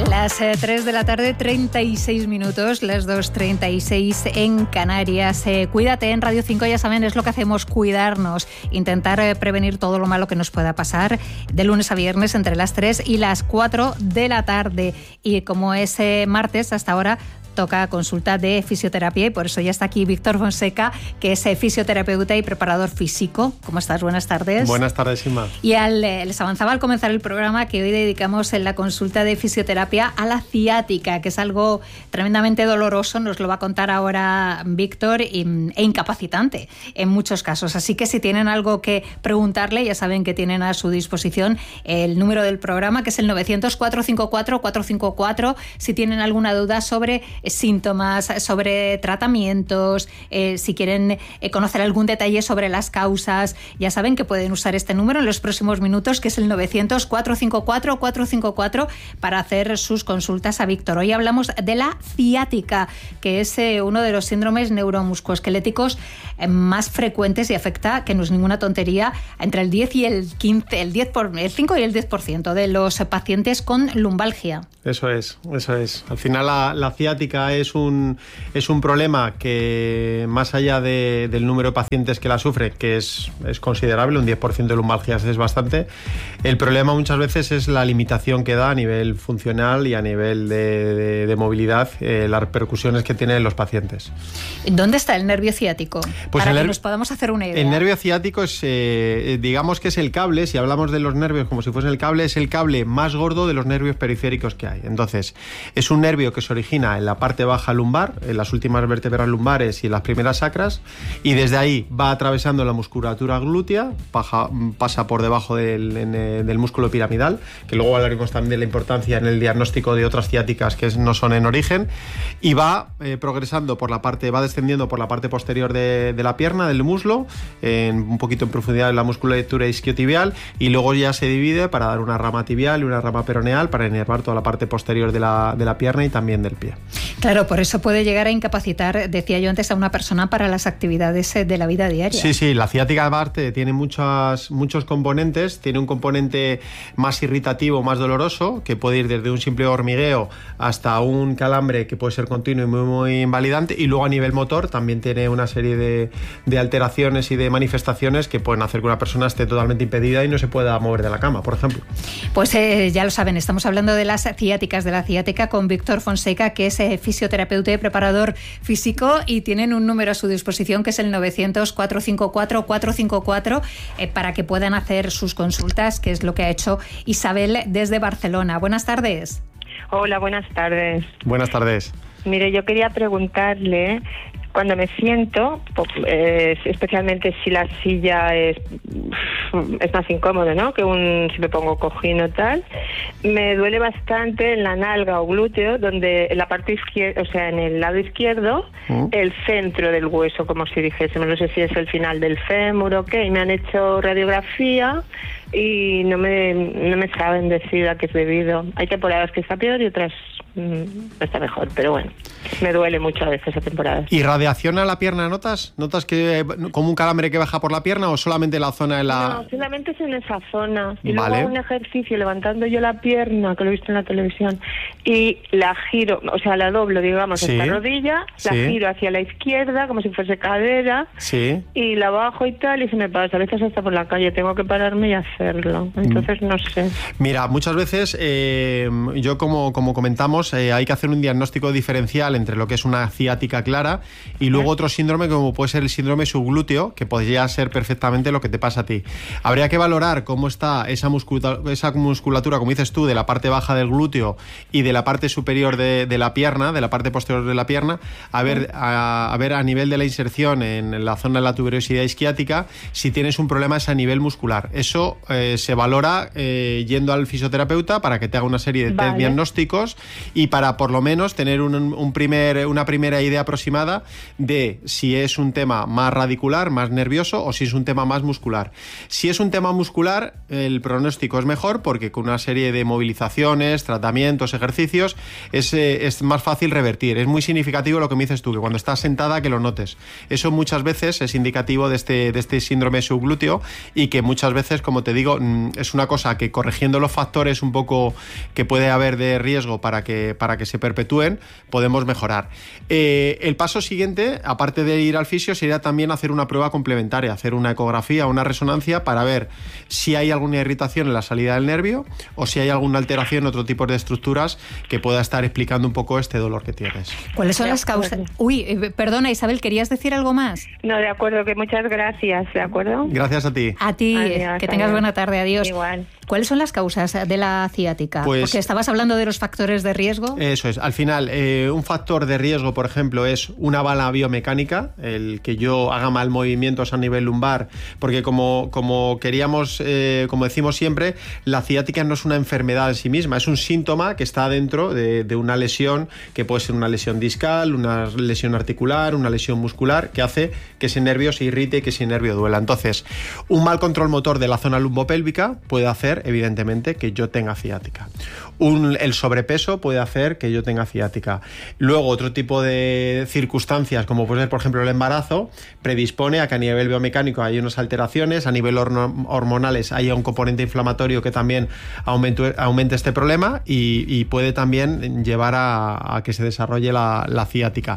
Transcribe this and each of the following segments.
Las 3 de la tarde, 36 minutos, las 2:36 en Canarias. Cuídate en Radio 5, ya saben, es lo que hacemos, cuidarnos, intentar prevenir todo lo malo que nos pueda pasar de lunes a viernes entre las 3 y las 4 de la tarde. Y como es martes, hasta ahora toca consulta de fisioterapia y por eso ya está aquí Víctor Fonseca, que es fisioterapeuta y preparador físico. ¿Cómo estás? Buenas tardes. Buenas tardes, Inma. Y les avanzaba al comenzar el programa que hoy dedicamos en la consulta de fisioterapia a la ciática, que es algo tremendamente doloroso, nos lo va a contar ahora Víctor, e incapacitante en muchos casos. Así que si tienen algo que preguntarle, ya saben que tienen a su disposición el número del programa, que es el 900-454-454, si tienen alguna duda sobre síntomas, sobre tratamientos, si quieren conocer algún detalle sobre las causas, ya saben que pueden usar este número en los próximos minutos, que es el 900-454-454, para hacer sus consultas a Víctor. Hoy hablamos de la ciática, que es uno de los síndromes neuromusculoesqueléticos más frecuentes y afecta, que no es ninguna tontería, entre el 10 y el 15, el 5 y el 10% de los pacientes con lumbalgia. Eso es. Al final la ciática es un problema que, más allá del número de pacientes que la sufren, que es considerable, un 10% de lumbalgias es bastante, el problema muchas veces es la limitación que da a nivel funcional y a nivel de movilidad, las repercusiones que tiene en los pacientes. ¿Dónde está el nervio ciático? Pues para que nos podamos hacer una idea. El nervio ciático es, digamos que es el cable, si hablamos de los nervios como si fuese el cable, es el cable más gordo de los nervios periféricos que hay. Entonces, es un nervio que se origina en la parte baja lumbar, en las últimas vértebras lumbares y en las primeras sacras, y desde ahí va atravesando la musculatura glútea, pasa por debajo del músculo piramidal, que luego hablaremos también de la importancia en el diagnóstico de otras ciáticas que no son en origen, y va progresando va descendiendo por la parte posterior de la pierna, del muslo, un poquito en profundidad en la musculatura isquiotibial, y luego ya se divide para dar una rama tibial y una rama peroneal para inervar toda la parte posterior de la pierna y también del pie. Claro, por eso puede llegar a incapacitar, decía yo antes, a una persona para las actividades de la vida diaria. Sí, la ciática aparte tiene muchos componentes. Tiene un componente más irritativo, más doloroso, que puede ir desde un simple hormigueo hasta un calambre que puede ser continuo y muy, muy invalidante, y luego a nivel motor también tiene una serie de alteraciones y de manifestaciones que pueden hacer que una persona esté totalmente impedida y no se pueda mover de la cama, por ejemplo. Pues ya lo saben, estamos hablando de las ciáticas, de la ciática, con Víctor Fonseca, que es fisioterapeuta y preparador físico, y tienen un número a su disposición que es el 900-454-454 para que puedan hacer sus consultas, que es lo que ha hecho Isabel desde Barcelona. Buenas tardes. Hola, buenas tardes. Buenas tardes. Mire, yo quería preguntarle, cuando me siento, especialmente si la silla es más incómodo, ¿no?, que si me pongo cojín o tal, me duele bastante en la nalga o glúteo, donde en la parte izquierda, o sea, en el lado izquierdo, el centro del hueso, como si dijésemos, no sé si es el final del fémur o qué, y me han hecho radiografía y no me saben decir a qué es debido. Hay temporadas que está peor y otras está mejor, pero bueno, me duele mucho a veces a temporadas. ¿Y radiación a la pierna notas? ¿Notas que como un calambre que baja por la pierna o solamente la zona de la...? No, solamente es en esa zona. Y vale. Luego hago un ejercicio levantando yo la pierna, que lo he visto en la televisión, y la giro, o sea, la doblo, digamos, Sí. esta rodilla, la giro hacia la izquierda, como si fuese cadera, Sí. y la bajo y tal, y se me pasa. A veces hasta por la calle tengo que pararme y hacerlo. Entonces, no sé. Mira, muchas veces, yo como comentamos, hay que hacer un diagnóstico diferencial entre lo que es una ciática clara y luego otro síndrome como puede ser el síndrome subglúteo, que podría ser perfectamente lo que te pasa a ti. Habría que valorar cómo está esa musculatura, como dices tú, de la parte baja del glúteo y de la parte superior de la pierna, de la parte posterior de la pierna, a ver a nivel de la inserción en la zona de la tuberosidad isquiática si tienes un problema a nivel muscular. Eso se valora yendo al fisioterapeuta para que te haga una serie de diagnósticos y para por lo menos tener una primera idea aproximada de si es un tema más radicular, más nervioso, o si es un tema más muscular. Si es un tema muscular, el pronóstico es mejor porque con una serie de movilizaciones, tratamientos, ejercicios, ejercicios es más fácil revertir. Es muy significativo lo que me dices tú, que cuando estás sentada que lo notes. Eso muchas veces es indicativo de este síndrome subglúteo, y que muchas veces, como te digo, es una cosa que corrigiendo los factores un poco que puede haber de riesgo para que se perpetúen, podemos mejorar. El paso siguiente, aparte de ir al fisio, sería también hacer una prueba complementaria, hacer una ecografía, una resonancia, para ver si hay alguna irritación en la salida del nervio o si hay alguna alteración en otro tipo de estructuras que pueda estar explicando un poco este dolor que tienes. ¿Cuáles son las causas? Uy, perdona, Isabel, ¿querías decir algo más? No, de acuerdo, que muchas gracias, ¿de acuerdo? Gracias a ti. A ti, adiós, que tengas buena tarde, adiós. Igual. ¿Cuáles son las causas de la ciática? Pues, porque estabas hablando de los factores de riesgo. Eso es. Al final, un factor de riesgo, por ejemplo, es una bala biomecánica, el que yo haga mal movimientos a nivel lumbar, porque como queríamos, como decimos siempre, la ciática no es una enfermedad en sí misma, es un síntoma que está dentro de una lesión, que puede ser una lesión discal, una lesión articular, una lesión muscular, que hace que ese nervio se irrite y que ese nervio duela. Entonces, un mal control motor de la zona lumbopélvica puede hacer, evidentemente, que yo tenga ciática. El sobrepeso puede hacer que yo tenga ciática. Luego, otro tipo de circunstancias, como puede ser, por ejemplo, el embarazo, predispone a que a nivel biomecánico hay unas alteraciones, a nivel hormonales hay un componente inflamatorio que también aumente este problema y puede también llevar a que se desarrolle la ciática.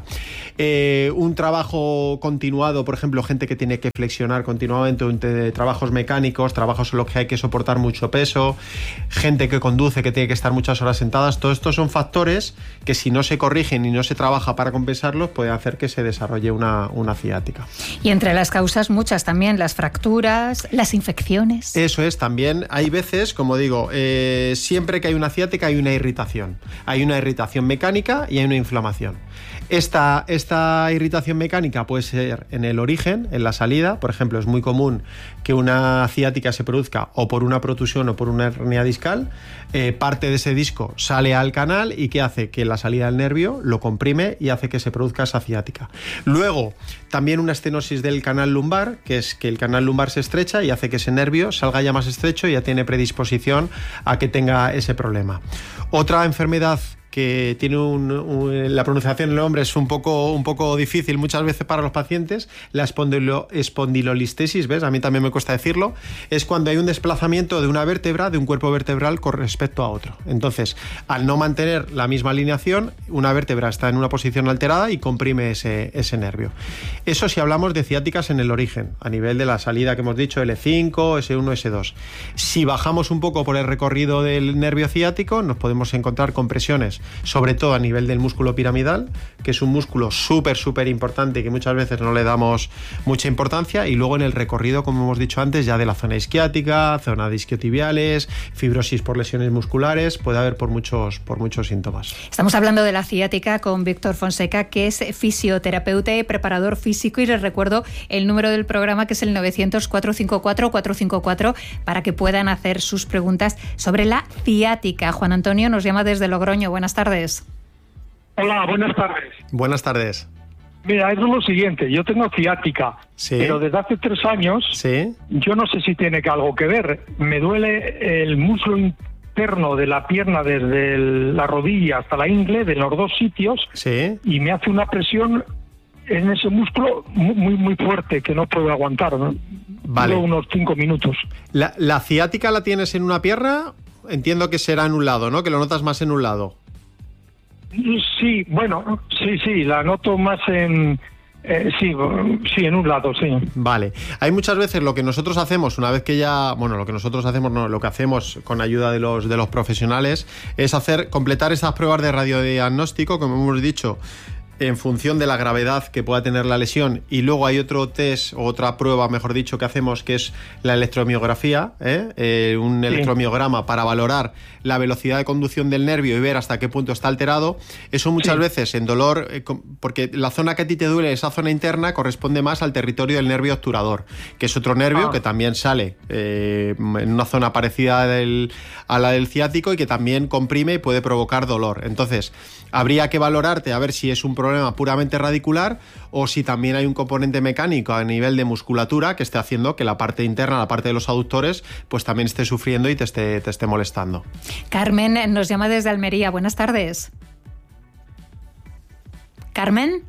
Un trabajo continuado, por ejemplo, gente que tiene que flexionar continuamente, trabajos mecánicos, trabajos en los que hay que soportar mucho peso, gente que conduce, que tiene que estar muchas horas sentadas. Todos estos son factores que, si no se corrigen y no se trabaja para compensarlos, puede hacer que se desarrolle una ciática. Y entre las causas muchas también, las fracturas, las infecciones. Eso es, también hay veces, como digo, siempre que hay una ciática hay una irritación. Hay una irritación mecánica y hay una inflamación. Esta irritación mecánica puede ser en el origen, en la salida. Por ejemplo, es muy común que una ciática se produzca o por una protusión o por una hernia discal. Parte de ese disco sale al canal y que hace que la salida del nervio lo comprime y hace que se produzca esa ciática. Luego, también una estenosis del canal lumbar, que es que el canal lumbar se estrecha y hace que ese nervio salga ya más estrecho y ya tiene predisposición a que tenga ese problema. Otra enfermedad que tiene la pronunciación del nombre es un poco difícil muchas veces para los pacientes, la espondilolistesis, ¿ves? A mí también me cuesta decirlo. Es cuando hay un desplazamiento de una vértebra, de un cuerpo vertebral con respecto a otro. Entonces, al no mantener la misma alineación, una vértebra está en una posición alterada y comprime ese nervio. Eso si hablamos de ciáticas en el origen, a nivel de la salida que hemos dicho, L5, S1, S2. Si bajamos un poco por el recorrido del nervio ciático, nos podemos encontrar con presiones, sobre todo a nivel del músculo piramidal, que es un músculo súper importante y que muchas veces no le damos mucha importancia, y luego en el recorrido, como hemos dicho antes, ya de la zona isquiática, zona de isquiotibiales, fibrosis por lesiones musculares, puede haber por muchos síntomas. Estamos hablando de la ciática con Víctor Fonseca, que es fisioterapeuta y preparador físico, y les recuerdo el número del programa, que es el 900-454-454, para que puedan hacer sus preguntas sobre la ciática. Juan Antonio nos llama desde Logroño. Buenas tardes. Hola, buenas tardes. Buenas tardes. Mira, es lo siguiente, yo tengo ciática, sí, pero desde hace 3 años, sí, yo no sé si tiene algo que ver. Me duele el muslo interno de la pierna desde la rodilla hasta la ingle, de los 2 sitios, sí, y me hace una presión en ese músculo muy fuerte que no puedo aguantar, ¿no? Vale. Duro unos 5 minutos. ¿La ciática la tienes en una pierna? Entiendo que será en un lado, ¿no? Que lo notas más en un lado. Sí, bueno, sí, la noto más en... sí, en un lado, sí. Vale. Hay muchas veces lo que nosotros hacemos, una vez que ya... Bueno, lo que nosotros hacemos, no, lo que hacemos con ayuda de los profesionales es completar estas pruebas de radiodiagnóstico, como hemos dicho, en función de la gravedad que pueda tener la lesión, y luego hay otro test, o otra prueba, mejor dicho, que hacemos, que es la electromiografía, un electromiograma para valorar la velocidad de conducción del nervio y ver hasta qué punto está alterado. Eso muchas veces en dolor, porque la zona que a ti te duele, esa zona interna, corresponde más al territorio del nervio obturador, que es otro nervio que también sale en una zona parecida a la del ciático y que también comprime y puede provocar dolor. Entonces, habría que valorarte a ver si es un problema problema puramente radicular o si también hay un componente mecánico a nivel de musculatura que esté haciendo que la parte interna, la parte de los aductores, pues también esté sufriendo y te esté molestando. Carmen nos llama desde Almería. Buenas tardes. ¿Carmen?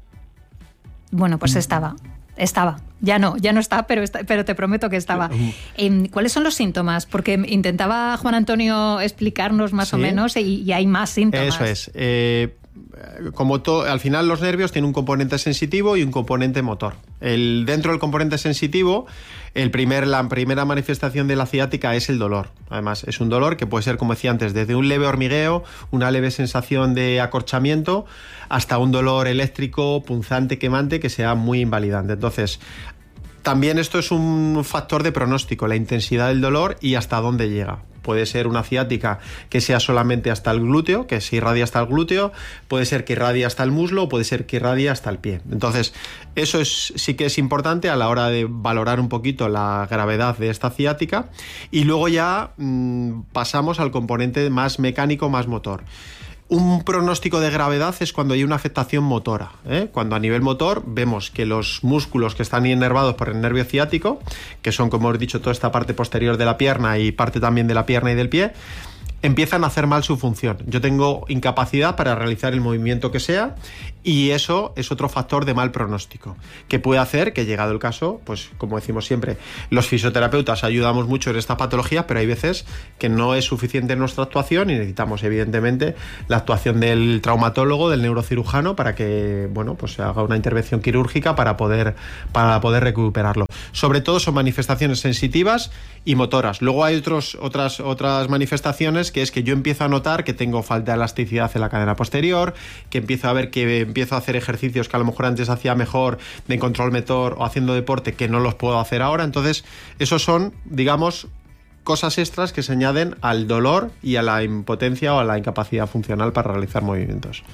Bueno, pues estaba. Ya no está, pero te prometo que estaba. ¿Cuáles son los síntomas? Porque intentaba Juan Antonio explicarnos más o menos y hay más síntomas. Eso es. Como al final los nervios tienen un componente sensitivo y un componente motor. Dentro del componente sensitivo, la primera manifestación de la ciática es el dolor. Además, es un dolor que puede ser, como decía antes, desde un leve hormigueo, una leve sensación de acorchamiento, hasta un dolor eléctrico, punzante, quemante, que sea muy invalidante. Entonces, también esto es un factor de pronóstico, la intensidad del dolor y hasta dónde llega. Puede ser una ciática que sea solamente hasta el glúteo, que se irradia hasta el glúteo, puede ser que irradie hasta el muslo, o puede ser que irradie hasta el pie. Entonces, eso sí que es importante a la hora de valorar un poquito la gravedad de esta ciática. Y luego ya pasamos al componente más mecánico, más motor. Un pronóstico de gravedad es cuando hay una afectación motora, Cuando a nivel motor vemos que los músculos que están inervados por el nervio ciático, que son, como hemos dicho, toda esta parte posterior de la pierna y parte también de la pierna y del pie, empiezan a hacer mal su función. Yo tengo incapacidad para realizar el movimiento que sea y eso es otro factor de mal pronóstico que puede hacer que, llegado el caso, pues como decimos siempre, los fisioterapeutas ayudamos mucho en esta patología, pero hay veces que no es suficiente nuestra actuación y necesitamos evidentemente la actuación del traumatólogo, del neurocirujano, para que pues se haga una intervención quirúrgica para poder recuperarlo. Sobre todo son manifestaciones sensitivas y motoras. Luego hay otras manifestaciones, que es que yo empiezo a notar que tengo falta de elasticidad en la cadera posterior, que empiezo a ver que empiezo a hacer ejercicios que a lo mejor antes hacía mejor de control motor o haciendo deporte que no los puedo hacer ahora. Entonces, esos son, digamos, cosas extras que se añaden al dolor y a la impotencia o a la incapacidad funcional para realizar movimientos.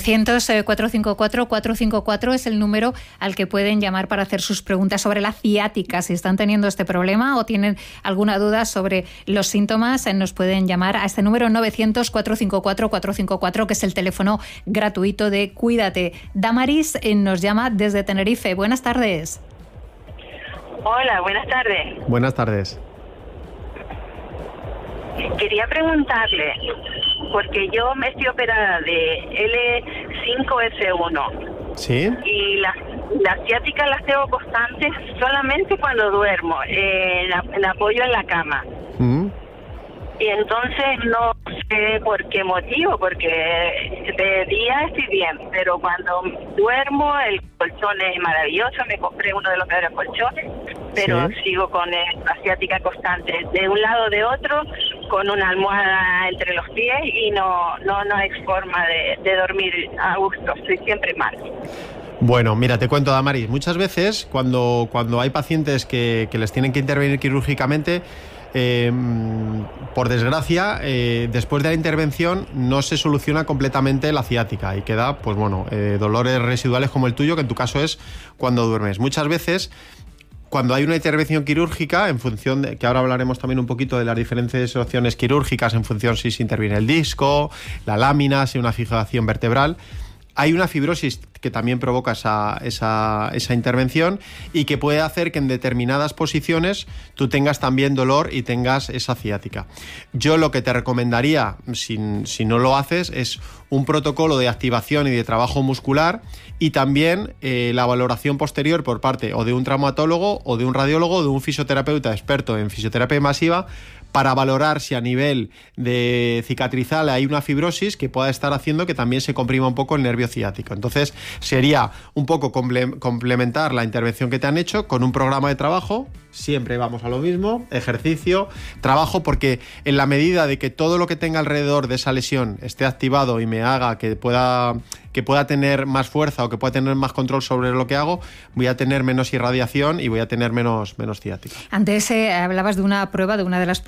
900-454-454 es el número al que pueden llamar para hacer sus preguntas sobre la ciática. Si están teniendo este problema o tienen alguna duda sobre los síntomas, nos pueden llamar a este número 900-454-454, que es el teléfono gratuito de Cuídate. Damaris nos llama desde Tenerife. Buenas tardes. Hola, buenas tardes. Buenas tardes. Quería preguntarle, porque yo me estoy operada de L5-F1. ¿Sí? Y las ciáticas las tengo constantes solamente cuando duermo, en apoyo en la cama. Y entonces no sé por qué motivo, porque de día estoy bien, pero cuando duermo el colchón es maravilloso, me compré uno de los mejores colchones, pero sigo con la ciática constante, de un lado de otro, con una almohada entre los pies y no hay forma de dormir a gusto, estoy siempre mal. Bueno, mira, te cuento, Damaris, muchas veces cuando hay pacientes que les tienen que intervenir quirúrgicamente, por desgracia, después de la intervención no se soluciona completamente la ciática y queda, dolores residuales como el tuyo, que en tu caso es cuando duermes. Muchas veces, cuando hay una intervención quirúrgica, en función de que ahora hablaremos también un poquito de las diferentes opciones quirúrgicas, en función si se interviene el disco, la lámina, si hay una fijación vertebral, hay una fibrosis que también provoca esa intervención y que puede hacer que en determinadas posiciones tú tengas también dolor y tengas esa ciática. Yo lo que te recomendaría, si no lo haces, es un protocolo de activación y de trabajo muscular y también la valoración posterior por parte o de un traumatólogo o de un radiólogo o de un fisioterapeuta experto en fisioterapia masiva, para valorar si a nivel de cicatrizal hay una fibrosis que pueda estar haciendo que también se comprima un poco el nervio ciático. Entonces, sería un poco complementar la intervención que te han hecho con un programa de trabajo. Siempre vamos a lo mismo, ejercicio, trabajo, porque en la medida de que todo lo que tenga alrededor de esa lesión esté activado y me haga que pueda tener más fuerza o que pueda tener más control sobre lo que hago, voy a tener menos irradiación y voy a tener menos ciática. Antes hablabas de una de las pruebas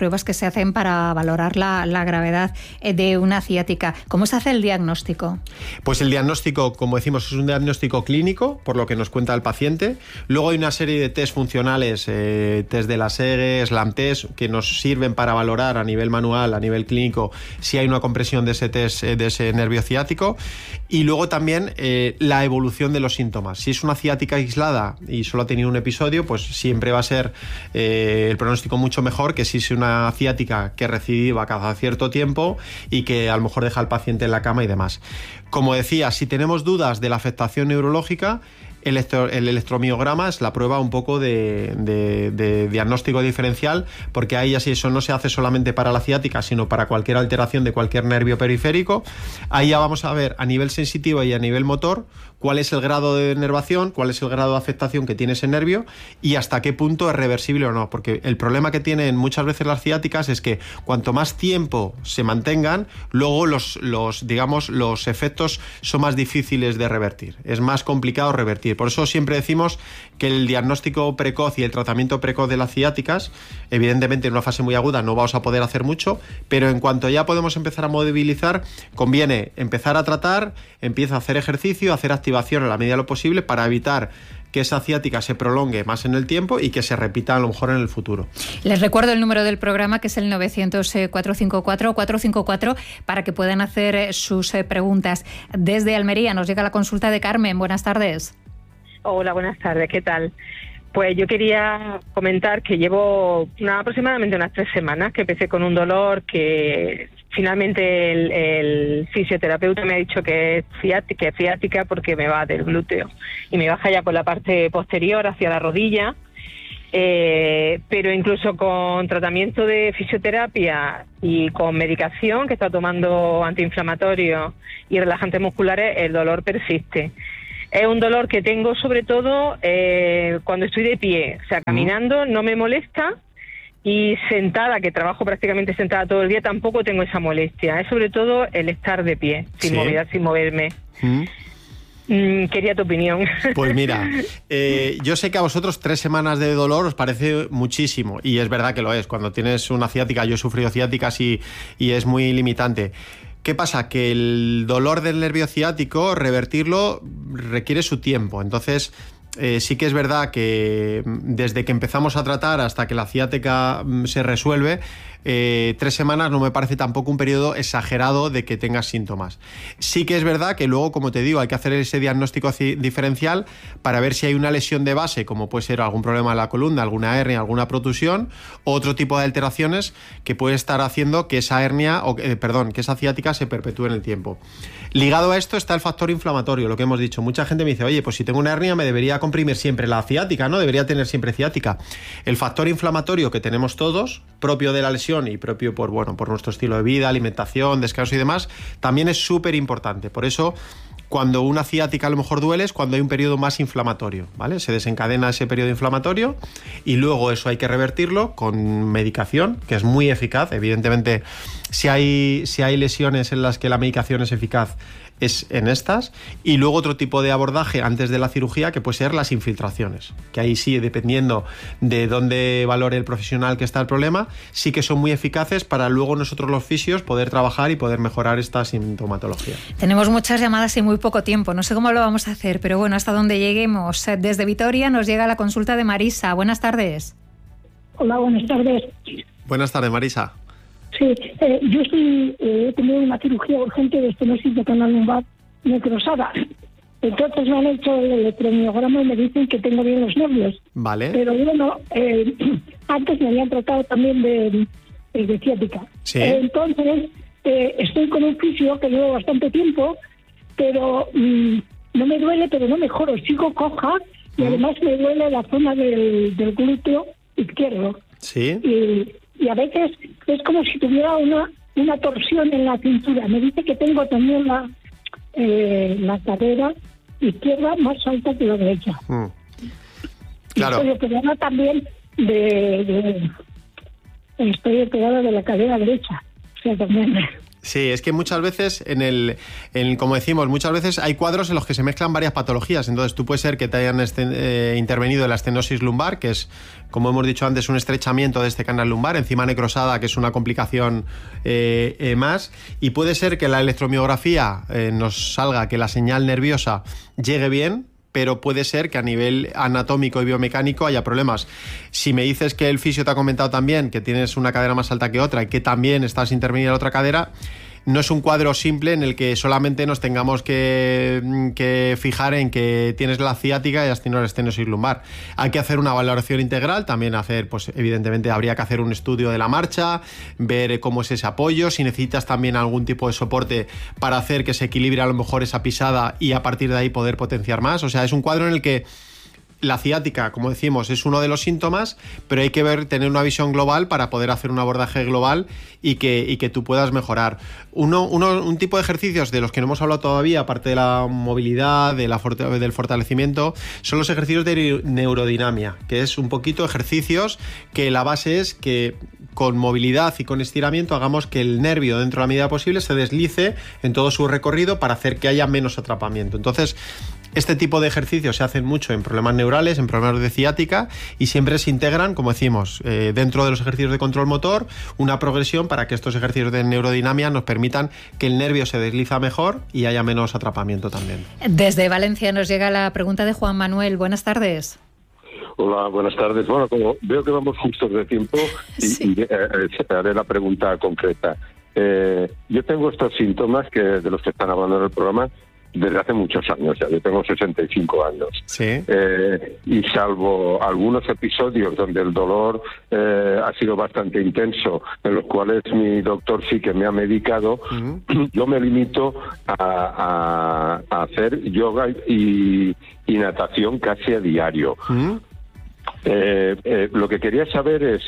pruebas que se hacen para valorar la gravedad de una ciática. ¿Cómo se hace el diagnóstico? Pues el diagnóstico, como decimos, es un diagnóstico clínico, por lo que nos cuenta el paciente. Luego hay una serie de test funcionales, test de la SEGE, SLAM test, que nos sirven para valorar a nivel manual, a nivel clínico, si hay una compresión de ese test, de ese nervio ciático. Y luego también la evolución de los síntomas. Si es una ciática aislada y solo ha tenido un episodio, pues siempre va a ser el pronóstico mucho mejor que si es una ciática que recidiva cada cierto tiempo y que a lo mejor deja al paciente en la cama y demás. Como decía, si tenemos dudas de la afectación neurológica, el electromiograma es la prueba un poco de diagnóstico diferencial, porque ahí así eso no se hace solamente para la ciática, sino para cualquier alteración de cualquier nervio periférico. Ahí ya vamos a ver a nivel sensitivo y a nivel motor cuál es el grado de denervación, cuál es el grado de afectación que tiene ese nervio y hasta qué punto es reversible o no, porque el problema que tienen muchas veces las ciáticas es que cuanto más tiempo se mantengan, luego los efectos son más difíciles de revertir, es más complicado revertir. Por eso siempre decimos que el diagnóstico precoz y el tratamiento precoz de las ciáticas, evidentemente en una fase muy aguda no vamos a poder hacer mucho, pero en cuanto ya podemos empezar a movilizar, conviene empezar a tratar, empieza a hacer ejercicio, a hacer activación a la medida de lo posible para evitar que esa ciática se prolongue más en el tiempo y que se repita a lo mejor en el futuro. Les recuerdo el número del programa, que es el 900-454-454, para que puedan hacer sus preguntas. Desde Almería nos llega la consulta de Carmen. Buenas tardes. Hola, buenas tardes. ¿Qué tal? Pues yo quería comentar que llevo aproximadamente unas 3 semanas que empecé con un dolor que finalmente el fisioterapeuta me ha dicho que es ciática porque me va del glúteo y me baja ya por la parte posterior hacia la rodilla, pero incluso con tratamiento de fisioterapia y con medicación que está tomando antiinflamatorio y relajantes musculares, el dolor persiste. Es un dolor que tengo sobre todo cuando estoy de pie, o sea, caminando no me molesta, y sentada, que trabajo prácticamente sentada todo el día, tampoco tengo esa molestia. Es sobre todo el estar de pie, sin moverme. Quería tu opinión. Pues mira, yo sé que a vosotros 3 semanas de dolor os parece muchísimo, y es verdad que lo es. Cuando tienes una ciática, yo he sufrido ciáticas y es muy limitante. ¿Qué pasa? Que el dolor del nervio ciático, revertirlo requiere su tiempo. Entonces, sí que es verdad que desde que empezamos a tratar hasta que la ciática se resuelve, 3 semanas no me parece tampoco un periodo exagerado de que tengas síntomas. Sí que es verdad que luego, como te digo, hay que hacer ese diagnóstico diferencial para ver si hay una lesión de base, como puede ser algún problema en la columna, alguna hernia, alguna protusión, o otro tipo de alteraciones que puede estar haciendo que esa hernia, que esa ciática se perpetúe en el tiempo. Ligado a esto está el factor inflamatorio, lo que hemos dicho. Mucha gente me dice, oye, pues si tengo una hernia me debería comprimir siempre la ciática, ¿no? Debería tener siempre ciática. El factor inflamatorio que tenemos todos, propio de la lesión y propio por nuestro estilo de vida, alimentación, descanso y demás, también es súper importante. Por eso, cuando una ciática a lo mejor duele es cuando hay un periodo más inflamatorio, ¿vale? Se desencadena ese periodo inflamatorio y luego eso hay que revertirlo con medicación, que es muy eficaz. Evidentemente, si hay lesiones en las que la medicación es eficaz, es en estas. Y luego otro tipo de abordaje antes de la cirugía, que puede ser las infiltraciones, que ahí sí, dependiendo de dónde valore el profesional que está el problema, sí que son muy eficaces para luego nosotros los fisios poder trabajar y poder mejorar esta sintomatología. Tenemos muchas llamadas y muy poco tiempo, no sé cómo lo vamos a hacer, pero bueno, hasta donde lleguemos. Desde Vitoria nos llega la consulta de Marisa. Buenas tardes. Hola, buenas tardes. Buenas tardes, Marisa. Sí, yo he tenido una cirugía urgente de estenosis de canal lumbar necrosada. Entonces me han hecho el electromiograma y me dicen que tengo bien los nervios. Vale. Pero bueno, antes me habían tratado también de ciática. Sí. Entonces estoy con un fisio que llevo bastante tiempo, pero no me duele, pero no mejoro. Sigo coja y además me duele la zona del glúteo izquierdo. Sí. Y a veces es como si tuviera una torsión en la cintura. Me dice que tengo también la cadera izquierda más alta que la derecha. Claro. Estoy operada también estoy operada de la cadera derecha. O sea, también. Sí, es que muchas veces como decimos, muchas veces hay cuadros en los que se mezclan varias patologías. Entonces tú puede ser que te hayan intervenido en la estenosis lumbar, que es, como hemos dicho antes, un estrechamiento de este canal lumbar, encima necrosada, que es una complicación más. Y puede ser que la electromiografía nos salga que la señal nerviosa llegue bien, pero puede ser que a nivel anatómico y biomecánico haya problemas. Si me dices que el fisio te ha comentado también que tienes una cadera más alta que otra y que también estás intervenida en la otra cadera, no es un cuadro simple en el que solamente nos tengamos que fijar en que tienes la ciática y has tenido la estenosis lumbar. Hay que hacer una valoración integral, también pues evidentemente habría que hacer un estudio de la marcha, ver cómo es ese apoyo, si necesitas también algún tipo de soporte para hacer que se equilibre a lo mejor esa pisada y a partir de ahí poder potenciar más. O sea, es un cuadro en el que la ciática, como decimos, es uno de los síntomas, pero hay que tener una visión global para poder hacer un abordaje global y que tú puedas mejorar. Un tipo de ejercicios de los que no hemos hablado todavía, aparte de la movilidad, del fortalecimiento, son los ejercicios de neurodinamia, que es un poquito ejercicios que la base es que con movilidad y con estiramiento hagamos que el nervio, dentro de la medida posible, se deslice en todo su recorrido para hacer que haya menos atrapamiento. Entonces, este tipo de ejercicios se hacen mucho en problemas neurales, en problemas de ciática, y siempre se integran, como decimos, dentro de los ejercicios de control motor, una progresión para que estos ejercicios de neurodinamia nos permitan que el nervio se desliza mejor y haya menos atrapamiento también. Desde Valencia nos llega la pregunta de Juan Manuel. Buenas tardes. Hola, buenas tardes. Bueno, como veo que vamos justos de tiempo, y haré la pregunta concreta. Yo tengo estos síntomas de los que están hablando en el programa desde hace muchos años ya. Yo tengo 65 años. Sí. Y salvo algunos episodios donde el dolor ha sido bastante intenso, en los cuales mi doctor sí que me ha medicado, yo me limito a hacer yoga y natación casi a diario. Lo que quería saber es,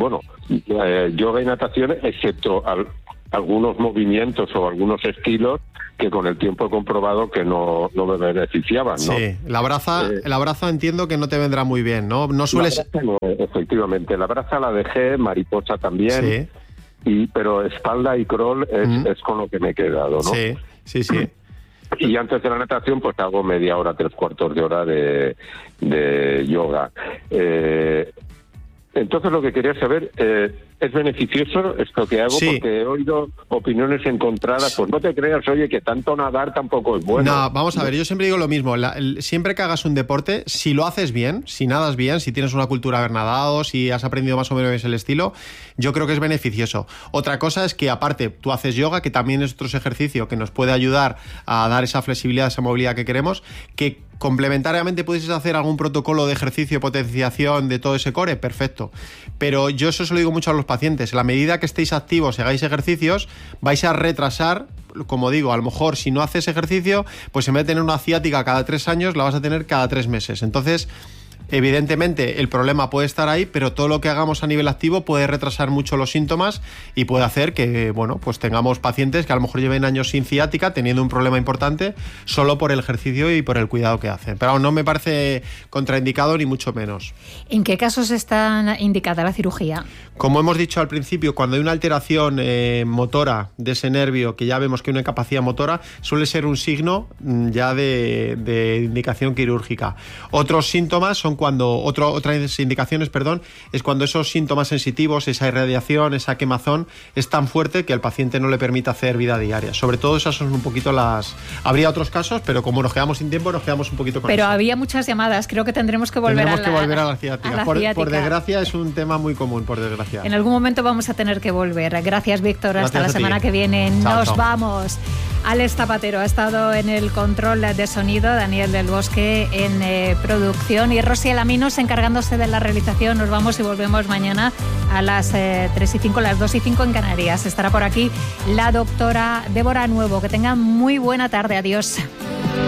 yoga y natación, excepto algunos movimientos o algunos estilos que con el tiempo he comprobado que no me beneficiaban, ¿no? Sí, la braza entiendo que no te vendrá muy bien, ¿no? No sueles... No, efectivamente, la braza la dejé, mariposa también, pero espalda y crawl es con lo que me he quedado, ¿no? Sí. Y antes de la natación, pues hago media hora, 3/4 de hora de yoga. Entonces lo que quería saber, ¿es beneficioso esto que hago? Sí. Porque he oído opiniones encontradas. Pues no te creas, oye, que tanto nadar tampoco es bueno. No, vamos a ver, yo siempre digo lo mismo. Siempre que hagas un deporte, si lo haces bien, si nadas bien, si tienes una cultura de haber nadado, si has aprendido más o menos el estilo, yo creo que es beneficioso. Otra cosa es que aparte tú haces yoga, que también es otro ejercicio que nos puede ayudar a dar esa flexibilidad, esa movilidad que queremos, que complementariamente pudieses hacer algún protocolo de ejercicio, potenciación de todo ese core, perfecto. Pero yo eso se lo digo mucho a los pacientes. En la medida que estéis activos y hagáis ejercicios, vais a retrasar, como digo, a lo mejor si no haces ejercicio, pues en vez de tener una ciática cada 3 años, la vas a tener cada 3 meses. Entonces, evidentemente el problema puede estar ahí, pero todo lo que hagamos a nivel activo puede retrasar mucho los síntomas y puede hacer que, pues tengamos pacientes que a lo mejor lleven años sin ciática, teniendo un problema importante solo por el ejercicio y por el cuidado que hacen. Pero no me parece contraindicado ni mucho menos. ¿En qué casos está indicada la cirugía? Como hemos dicho al principio, cuando hay una alteración motora de ese nervio, que ya vemos que hay una incapacidad motora, suele ser un signo ya de indicación quirúrgica. Otros síntomas son otras indicaciones, es cuando esos síntomas sensitivos, esa irradiación, esa quemazón es tan fuerte que al paciente no le permite hacer vida diaria. Sobre todo esas son un poquito las... Habría otros casos, pero como nos quedamos sin tiempo, nos quedamos un poquito con eso. Pero había muchas llamadas, creo que tendremos que volver a la ciática. Por desgracia es un tema muy común, por desgracia. En algún momento vamos a tener que volver. Gracias, Víctor. Hasta la semana que viene. Nos vamos. Alex Zapatero ha estado en el control de sonido, Daniel del Bosque en producción y Rosy Alaminos encargándose de la realización. Nos vamos y volvemos mañana a las 3:05, las 2:05 en Canarias. Estará por aquí la doctora Débora Nuevo. Que tengan muy buena tarde. Adiós.